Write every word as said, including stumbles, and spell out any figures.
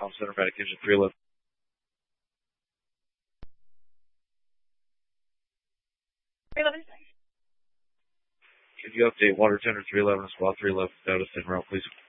Com Center Medic Engine three eleven. three eleven. Can you update Water Tender three eleven and Squad three eleven status en route, please?